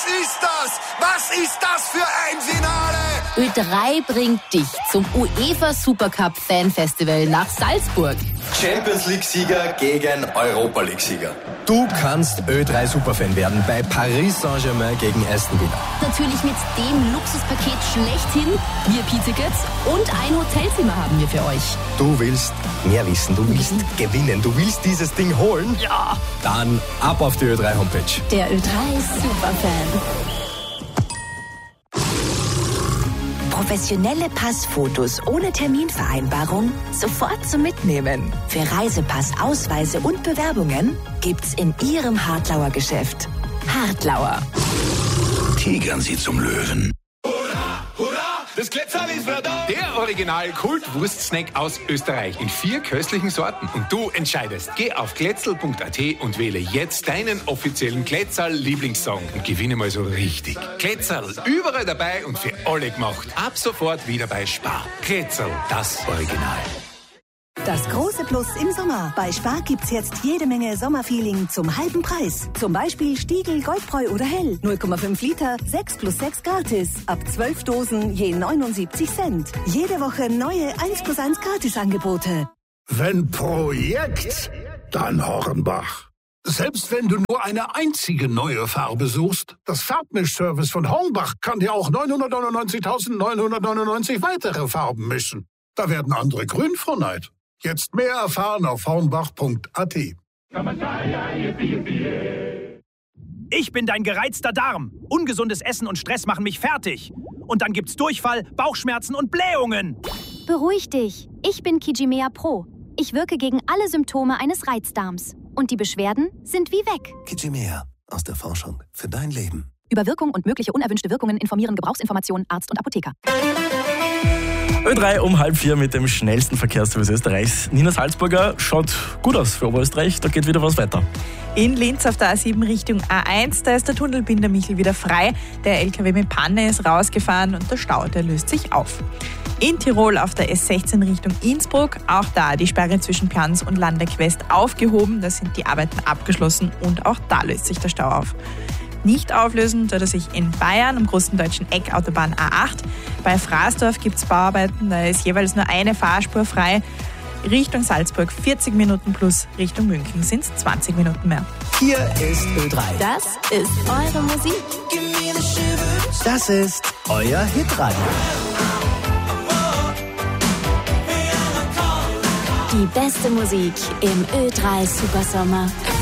ist das? Was ist das für ein Finale? Ö3 bringt dich zum UEFA Supercup Fanfestival nach Salzburg. Champions League-Sieger gegen Europa League-Sieger. Du kannst Ö3 Superfan werden bei Paris Saint-Germain gegen Aston Villa. Natürlich mit dem Luxuspaket schlechthin, VIP-Tickets und ein Hotelzimmer haben wir für euch. Du willst mehr wissen, du willst gewinnen, du willst dieses Ding holen? Ja! Dann ab auf die Ö3 Homepage. Der Ö3 Superfan. Professionelle Passfotos ohne Terminvereinbarung sofort zum Mitnehmen. Für Reisepass, Ausweise und Bewerbungen gibt's in Ihrem Hartlauer Geschäft. Hartlauer. Tigern Sie zum Löwen. Das Kletterl ist wieder da. Der Original-Kult-Wurst-Snack aus Österreich in 4 köstlichen Sorten. Und du entscheidest. Geh auf kletzel.at und wähle jetzt deinen offiziellen Kletterl-Lieblingssong und gewinne mal so richtig. Kletterl, überall dabei und für alle gemacht. Ab sofort wieder bei Spar. Kletterl, das Original. Das große Plus im Sommer. Bei Spar gibt's jetzt jede Menge Sommerfeeling zum halben Preis. Zum Beispiel Stiegl, Goldbräu oder Hell. 0,5 Liter, 6 plus 6 gratis. Ab 12 Dosen je 79 Cent. Jede Woche neue 1 plus 1 Gratisangebote. Wenn Projekt, dann Hornbach. Selbst wenn du nur eine einzige neue Farbe suchst, das Farbmischservice von Hornbach kann dir auch 999.999 weitere Farben mischen. Da werden andere grün vor Neid. Jetzt mehr erfahren auf hornbach.at. Ich bin dein gereizter Darm. Ungesundes Essen und Stress machen mich fertig. Und dann gibt's Durchfall, Bauchschmerzen und Blähungen. Beruhig dich. Ich bin Kijimea Pro. Ich wirke gegen alle Symptome eines Reizdarms. Und die Beschwerden sind wie weg. Kijimea. Aus der Forschung für dein Leben. Über Wirkung und mögliche unerwünschte Wirkungen informieren Gebrauchsinformationen Arzt und Apotheker. Ö3 um 3:30 mit dem schnellsten Verkehrsservice Österreichs. Nina Salzburger, schaut gut aus für Oberösterreich, da geht wieder was weiter. In Linz auf der A7 Richtung A1, da ist der Tunnel Bindermichel wieder frei. Der LKW mit Panne ist rausgefahren und der Stau, der löst sich auf. In Tirol auf der S16 Richtung Innsbruck, auch da die Sperre zwischen Plans und Landeck West aufgehoben. Da sind die Arbeiten abgeschlossen und auch da löst sich der Stau auf. Nicht auflösen tut er sich in Bayern am großen deutschen Eck Autobahn A8. Bei Fraßdorf gibt es Bauarbeiten, da ist jeweils nur eine Fahrspur frei. Richtung Salzburg 40 Minuten plus, Richtung München sind es 20 Minuten mehr. Hier ist Ö3. Das ist eure Musik. Das ist euer Hitradio. Die beste Musik im Ö3 Supersommer.